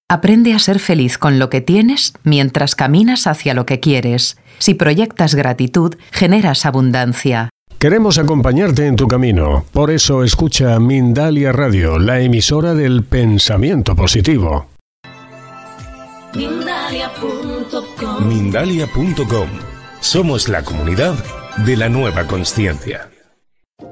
Aprende a ser feliz con lo que tienes mientras caminas hacia lo que quieres. Si proyectas gratitud, generas abundancia. Queremos acompañarte en tu camino. Por eso escucha Mindalia Radio, la emisora del pensamiento positivo. Mindalia.com. Somos la comunidad de la nueva consciencia.